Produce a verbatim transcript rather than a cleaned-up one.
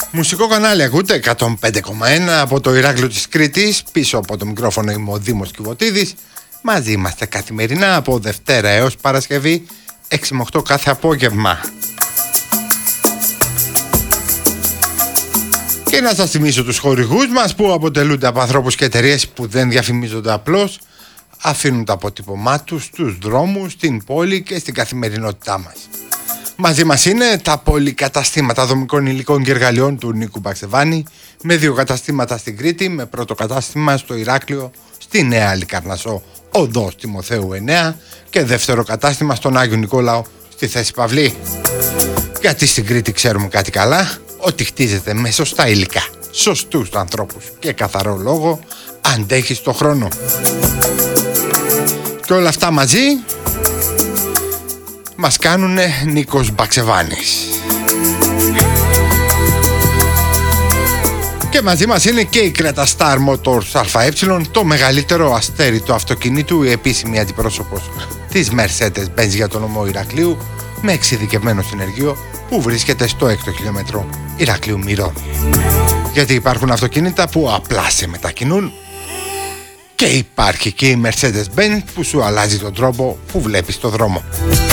Μουσικό κανάλι ακούτε εκατόν πέντε κόμμα ένα από το Ηράκλειο της Κρήτης. Πίσω από το μικρόφωνο είμαι ο Δήμος Κιβωτίδης. Μαζί είμαστε καθημερινά από Δευτέρα έως Παρασκευή έξι με οκτώ κάθε απόγευμα. Και να σας θυμίσω τους χορηγούς μας που αποτελούνται από ανθρώπους και εταιρείες που δεν διαφημίζονται απλώς, αφήνουν το αποτύπωμά τους στους δρόμους, στην πόλη και στην καθημερινότητά μας. Μαζί μας είναι τα πολυκαταστήματα δομικών υλικών και εργαλειών του Νίκου Μπαξεβάνη, με δύο καταστήματα στην Κρήτη, με πρώτο κατάστημα στο Ηράκλειο, στη Νέα Λικαρνασσό, οδός Τιμοθέου εννέα, και δεύτερο κατάστημα στον Άγιο Νικόλαο, στη Θέση Παυλή. Γιατί στην Κρήτη ξέρουμε κάτι καλά, ότι χτίζεται με σωστά υλικά, σωστούς ανθρώπους και καθαρό λόγο, αντέχει στο χρόνο. Και όλα αυτά μαζί μας κάνουνε Νίκος Μπαξεβάνης. Και μαζί μας είναι και η Creta Star Motors ΑΕ, το μεγαλύτερο αστέρι του αυτοκινήτου, η επίσημη αντιπρόσωπος της Mercedes-Benz για τον νομό Ηρακλείου, με εξειδικευμένο συνεργείο που βρίσκεται στο έκτο χιλιόμετρο Ηρακλείου Μυρών. Γιατί υπάρχουν αυτοκίνητα που απλά σε μετακινούν, και υπάρχει και η Mercedes-Benz που σου αλλάζει τον τρόπο που βλέπεις το δρόμο.